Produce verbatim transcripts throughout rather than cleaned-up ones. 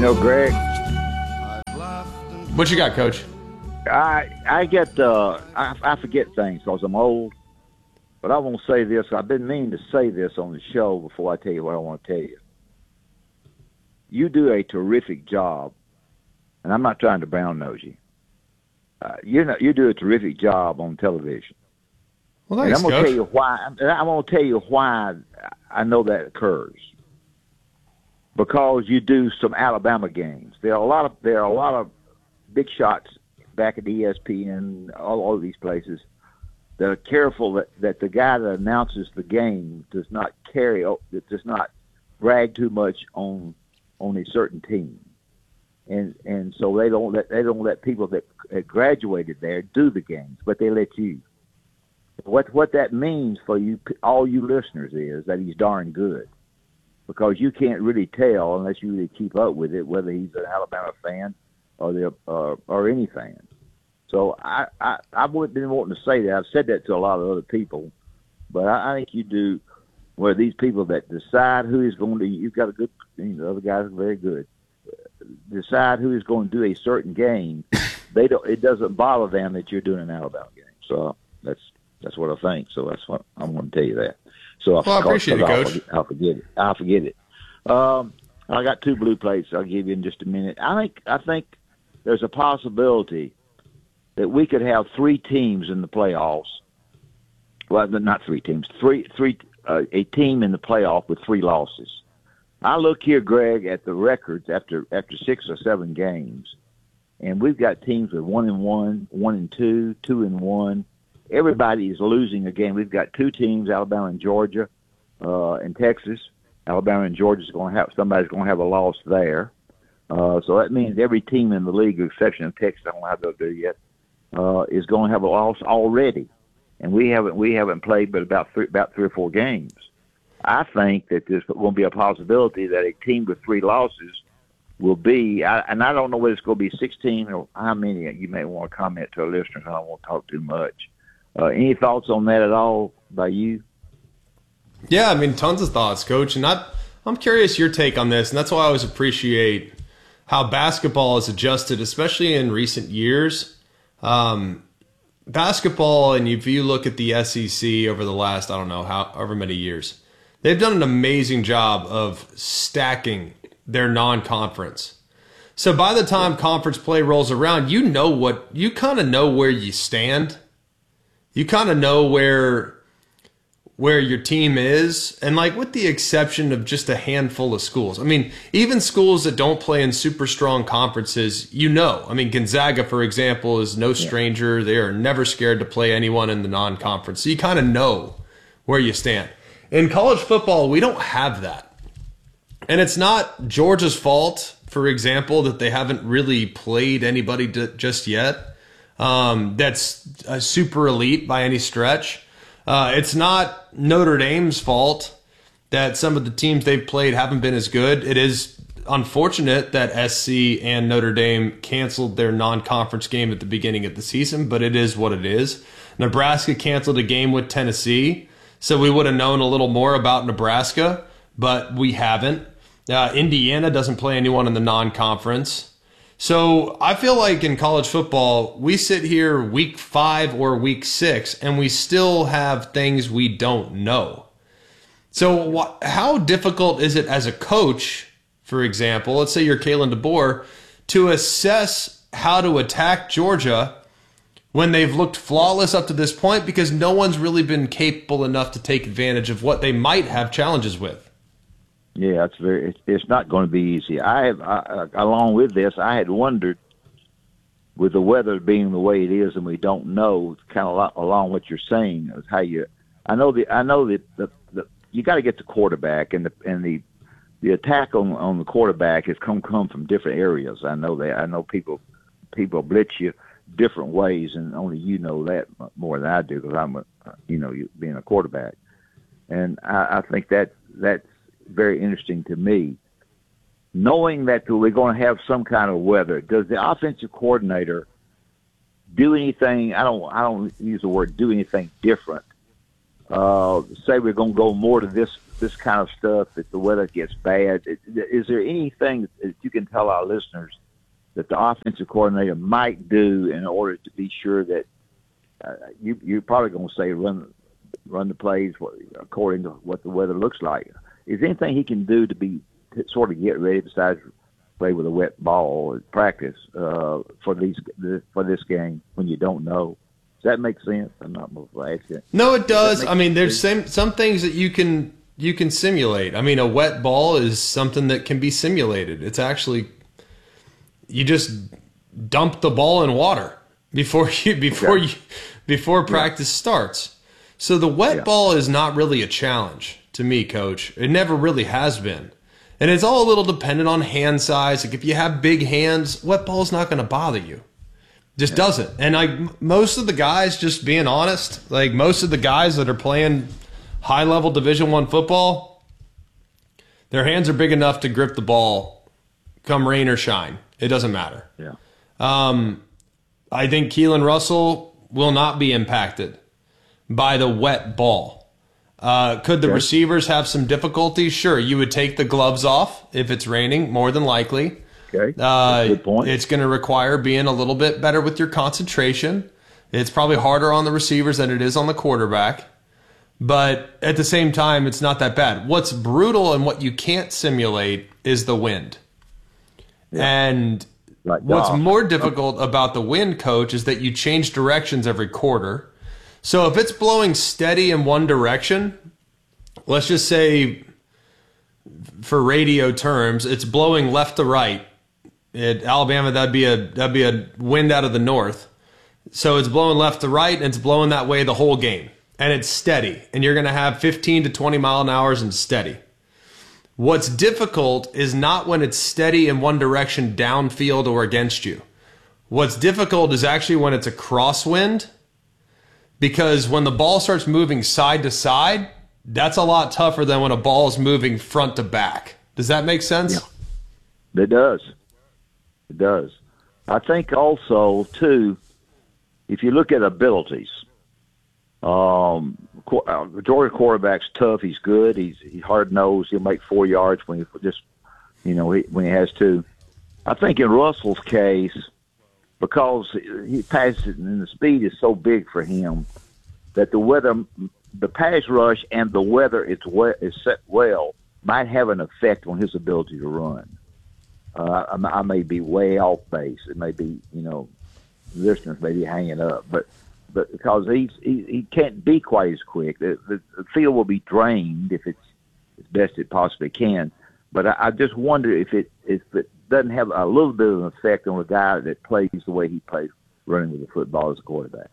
know, Greg, what you got, Coach? I I get uh, I, I forget things because I'm old. But I won't say this. I've been meaning to say this on the show before I tell you what I want to tell you. You do a terrific job, and I'm not trying to brown nose you. Uh, you know, you do a terrific job on television. Well, thanks, and I'm going to Coach. tell you why. I'm going to tell you why I know that occurs. Because you do some Alabama games. There are a lot of there are a lot of big shots back at E S P N, all, all of these places. That are careful that, that the guy that announces the game does not carry, does not brag too much on on a certain team, and and so they don't let they don't let people that, that graduated there do the games, but they let you. What what that means for you, all you listeners, is that he's darn good, because you can't really tell unless you really keep up with it whether he's an Alabama fan or the uh, or any fan. So I, I, I wouldn't been wanting to say that. I've said that to a lot of other people, but I, I think you do where these people that decide who is going to, you've got a good, you know, the other guys are very good, decide who is going to do a certain game. They don't, it doesn't bother them that you're doing an Alabama game. So that's, that's what I think. So that's what I'm going to tell you that. So well, I appreciate it, I'll, Coach. I'll forget it. I'll forget it. Um, I got two blue plates I'll give you in just a minute. I think, I think there's a possibility that we could have three teams in the playoffs. Well, not three teams, three, three, uh, a team in the playoff with three losses. I look here, Greg, at the records after after six or seven games, and we've got teams with one and one, one and two, two and one. Everybody is losing a game. We've got two teams, Alabama and Georgia, uh, and Texas. Alabama and Georgia is going to have somebody's going to have a loss there. Uh, so that means every team in the league, with the exception of Texas, I don't know how they'll do yet. Uh, is going to have a loss already, and we haven't we haven't played but about three, about three or four games. I think that there's going to be a possibility that a team with three losses will be, I, and I don't know whether it's going to be sixteen or how many. You may want to comment to our listeners. I don't want to talk too much. Uh, any thoughts on that at all by you? Yeah, I mean, tons of thoughts, Coach, and I, I'm curious your take on this, and that's why I always appreciate how basketball has adjusted, especially in recent years. Um, basketball, and if you look at the S E C over the last, I don't know, how, however many years, they've done an amazing job of stacking their non-conference. So by the time conference play rolls around, you know what, you kind of know where you stand. You kind of know where where your team is, and like with the exception of just a handful of schools. I mean, even schools that don't play in super strong conferences, you know. I mean, Gonzaga, for example, is no stranger. Yeah. They are never scared to play anyone in the non-conference. So you kind of know where you stand. In college football, we don't have that. And it's not Georgia's fault, for example, that they haven't really played anybody to, just yet. Um, that's a super elite by any stretch. Uh, it's not Notre Dame's fault that some of the teams they've played haven't been as good. It is unfortunate that S C and Notre Dame canceled their non-conference game at the beginning of the season, but it is what it is. Nebraska canceled a game with Tennessee, so we would have known a little more about Nebraska, but we haven't. Uh, Indiana doesn't play anyone in the non-conference. So I feel like in college football, we sit here week five or week six, and we still have things we don't know. So wh- how difficult is it as a coach, for example, let's say you're Kalen DeBoer, to assess how to attack Georgia when they've looked flawless up to this point, because no one's really been capable enough to take advantage of what they might have challenges with? Yeah, it's very. It's, it's not going to be easy. I have, I, along with this, I had wondered, with the weather being the way it is, and we don't know, kind of along what you're saying, is how you. I know the. I know that the, the you got to get the quarterback, and the and the the attack on on the quarterback has come come from different areas. I know that. I know people people blitz you different ways, and only you know that more than I do, because I'm a, you know being a quarterback, and I, I think that that's very interesting to me. Knowing that we're going to have some kind of weather, does the offensive coordinator do anything? I don't. I don't use the word do anything different. Uh, say we're going to go more to this this kind of stuff, if the weather gets bad, is there anything that you can tell our listeners that the offensive coordinator might do in order to be sure that uh, you, you're probably going to say run run the plays according to what the weather looks like? Is there anything he can do to be to sort of get ready besides play with a wet ball at practice uh, for these for this game when you don't know? Does that make sense? I'm not going to ask it. No, it does. does I mean, there's some some things that you can you can simulate. I mean, a wet ball is something that can be simulated. It's actually you just dump the ball in water before you before okay. you before practice yeah. starts. So the wet yeah. ball is not really a challenge to me, Coach. It never really has been. And it's all a little dependent on hand size. Like if you have big hands, wet ball's not going to bother you. Just yeah. doesn't. And like most of the guys, just being honest, like most of the guys that are playing high level Division One football, their hands are big enough to grip the ball come rain or shine. It doesn't matter. Yeah. Um, I think Keelan Russell will not be impacted by the wet ball. Uh, could the okay. receivers have some difficulty? Sure, you would take the gloves off if it's raining, more than likely. Okay. Uh, good point. It's going to require being a little bit better with your concentration. It's probably harder on the receivers than it is on the quarterback. But at the same time, it's not that bad. What's brutal and what you can't simulate is the wind. Yeah. And like what's golf. more difficult about the wind, Coach, is that you change directions every quarter. So if it's blowing steady in one direction, let's just say for radio terms, it's blowing left to right. At Alabama, that'd be a that'd be a wind out of the north. So it's blowing left to right, and it's blowing that way the whole game. And it's steady. And you're going to have fifteen to twenty mile an hour and steady. What's difficult is not when it's steady in one direction downfield or against you. What's difficult is actually when it's a crosswind, because when the ball starts moving side to side, that's a lot tougher than when a ball is moving front to back. Does that make sense? Yeah, it does. It does. I think also, too, if you look at abilities, um, Georgia quarterback's tough. He's good. He's he's hard-nosed. He'll make four yards when he just, you know, he, when he has to. I think in Russell's case, because he passes it and the speed is so big for him that the weather, the pass rush and the weather is, we, is set well might have an effect on his ability to run. Uh, I, I may be way off base. It may be, you know, listeners may be hanging up, but but because he's, he he can't be quite as quick. The, the, the field will be drained if it's as best it possibly can. But I, I just wonder if it if it doesn't have a little bit of an effect on a guy that plays the way he plays, running with the football as a quarterback.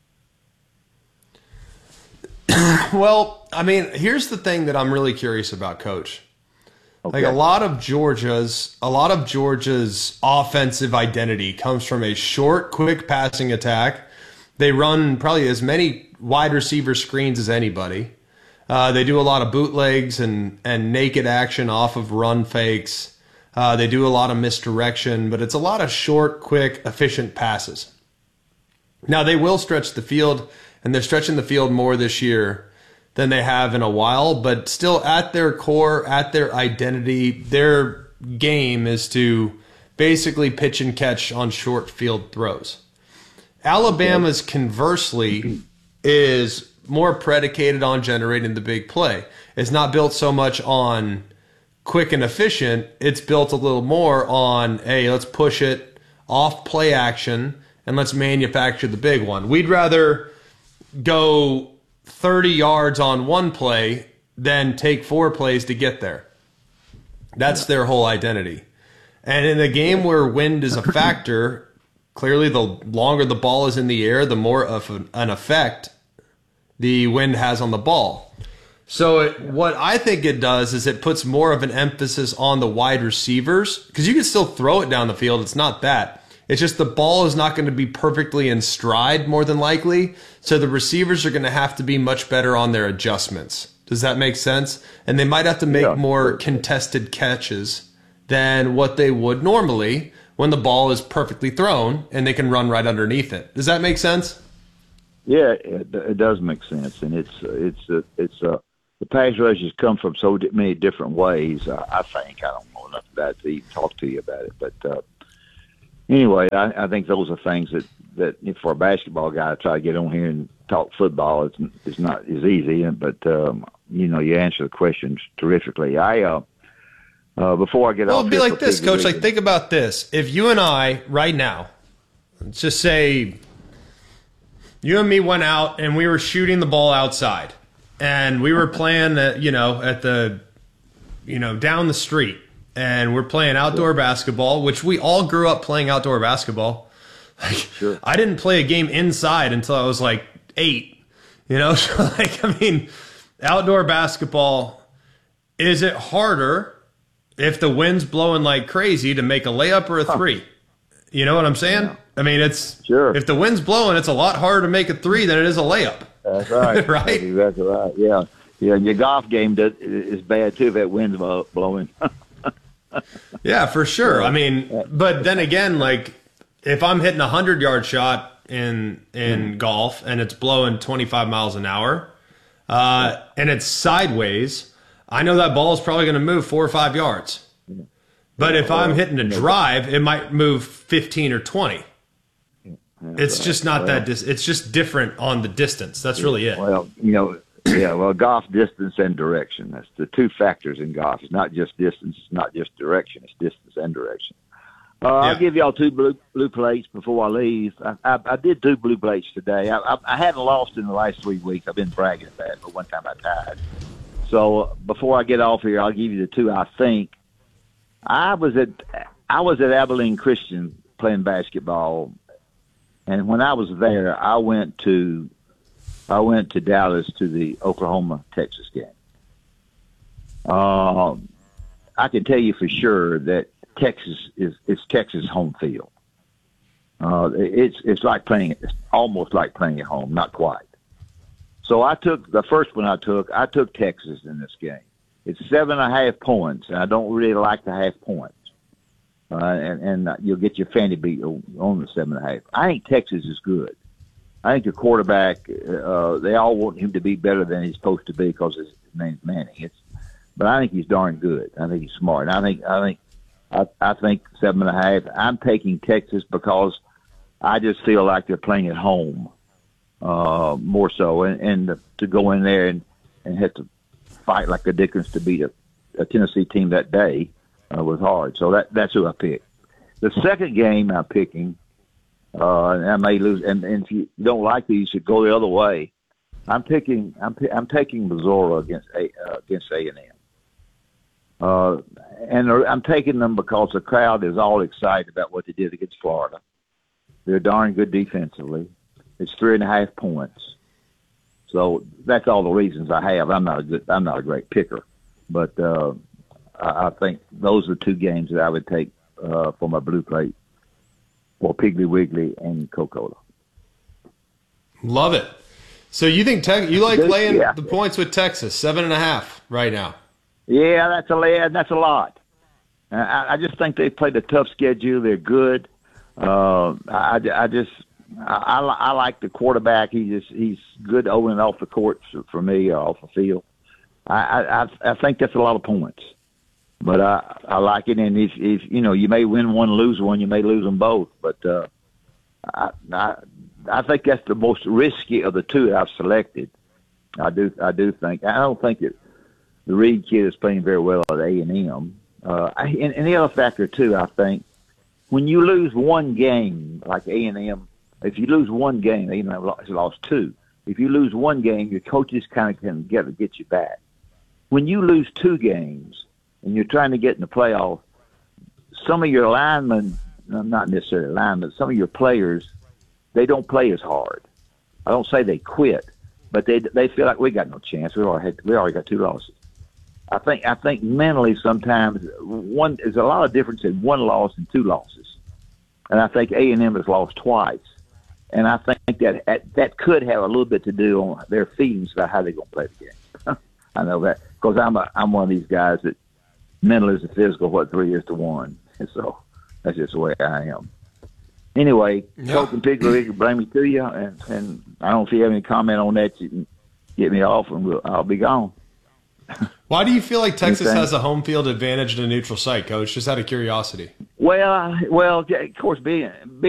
Well, I mean, here's the thing that I'm really curious about, Coach. Okay. Like a lot of Georgia's, a lot of Georgia's offensive identity comes from a short, quick passing attack. They run probably as many wide receiver screens as anybody. Uh, they do a lot of bootlegs and, and naked action off of run fakes. Uh, they do a lot of misdirection, but it's a lot of short, quick, efficient passes. Now, they will stretch the field, and they're stretching the field more this year than they have in a while, but still at their core, at their identity, their game is to basically pitch and catch on short field throws. Alabama's, conversely, is more predicated on generating the big play. It's not built so much on quick and efficient. It's built a little more on, hey, let's push it off play action and let's manufacture the big one. We'd rather go thirty yards on one play than take four plays to get there. That's their whole identity. And in a game where wind is a factor, clearly the longer the ball is in the air, the more of an effect the wind has on the ball. So it, what I think it does is it puts more of an emphasis on the wide receivers, because you can still throw it down the field. It's not that. It's just the ball is not going to be perfectly in stride, more than likely. So the receivers are going to have to be much better on their adjustments. Does that make sense? And they might have to make yeah. more contested catches than what they would normally when the ball is perfectly thrown and they can run right underneath it. Does that make sense? Yeah, it, it does make sense, and it's it's a, it's a the pass rushes come from so many different ways. Uh, I think I don't know enough about it to even talk to you about it, but uh, anyway, I, I think those are things that that for a basketball guy to try to get on here and talk football, it's, it's not as easy. But um, you know, you answer the questions terrifically. I uh, uh, before I get well, off, it'd be like this, Coach. Like, think about this: if you and I right now, let's just say, you and me went out and we were shooting the ball outside. And we were playing, at, you know, at the, you know, down the street, and we're playing outdoor basketball, which we all grew up playing outdoor basketball. Like, sure. I didn't play a game inside until I was like eight, you know. So, like, I mean, outdoor basketball, is it harder if the wind's blowing like crazy to make a layup or a three? You know what I'm saying? Yeah. I mean, it's sure. If the wind's blowing, it's a lot harder to make a three than it is a layup. That's right. Right? That's exactly right. Yeah. Yeah. And your golf game does, is bad, too, if that wind's blowing. Yeah, for sure. I mean, but then again, like, if I'm hitting a hundred-yard shot in in mm. golf and it's blowing twenty-five miles an hour uh, yeah. and it's sideways, I know that ball is probably going to move four or five yards. Yeah. But if I'm hitting a drive, it might move fifteen or twenty. Yeah, it's right. just not well, that. Dis- it's just different on the distance. That's really it. Well, you know, yeah. Well, golf distance and direction. That's the two factors in golf. It's not just distance. It's not just direction. It's distance and direction. Uh, yeah. I'll give y'all two blue blue plates before I leave. I, I, I did do blue plates today. I, I, I hadn't lost in the last three weeks. I've been bragging about it, but one time I tied. So before I get off here, I'll give you the two I think. I was at I was at Abilene Christian playing basketball. And when I was there, I went to I went to Dallas to the Oklahoma Texas game. Uh, I can tell you for sure that Texas is it's Texas home field. Uh, it's it's like playing it's almost like playing at home, not quite. So I took the first one. I took I took Texas in this game. It's seven and a half points, and I don't really like the half points. Uh, and, and you'll get your fanny beat on the seven and a half. I think Texas is good. I think the quarterback, uh, they all want him to be better than he's supposed to be because his name's Manning. It's, but I think he's darn good. I think he's smart. I think, I think, I, I think seven and a half. I'm taking Texas because I just feel like they're playing at home, uh, more so, and, and to go in there and, and have to fight like the Dickens to beat a, a Tennessee team that day. Uh, was hard, so that that's who I picked. The second game I'm picking, uh, and I may lose. And, and if you don't like these, you should go the other way. I'm picking. I'm I'm taking Missouri against a, uh, against A and M, uh, and I'm taking them because the crowd is all excited about what they did against Florida. They're darn good defensively. It's three and a half points, so that's all the reasons I have. I'm not a good. I'm not a great picker, but. Uh, I think those are two games that I would take uh, for my blue plate for Piggly Wiggly and Coca-Cola. Love it. So you think te- you like laying yeah. the points with Texas, seven and a half right now? Yeah, that's a that's a lot. I, I just think they played a tough schedule. They're good. Uh, I, I just I, I like the quarterback. He just he's good over and off the court for me, off the field. I, I I think that's a lot of points. But I, I like it, and if, if you know, you may win one, lose one, you may lose them both. But uh, I, I, I think that's the most risky of the two that I've selected. I do, I do think. I don't think that the Reed kid is playing very well at A and M. Uh, I, and, and the other factor too, I think, when you lose one game like A and M, if you lose one game, A and M has lost two. If you lose one game, your coaches kind of can get get you back. When you lose two games and you're trying to get in the playoff, some of your linemen, not necessarily linemen, but some of your players, they don't play as hard. I don't say they quit, but they they feel like we got no chance. We already had, we already got two losses. I think I think mentally sometimes one there's a lot of difference in one loss and two losses, and I think A and M has lost twice, and I think that that could have a little bit to do on their feelings about how they're going to play the game. I know that because I'm a, I'm one of these guys that mental is the physical, what three years to one. And so that's just the way I am. Anyway, yeah. Coke and Piggly can bring me to you, and, and I don't know if you have any comment on that. You can get me off, and we'll, I'll be gone. Why do you feel like Texas Anything? has a home field advantage in a neutral site, Coach? Just out of curiosity. Well, I- well, of course, being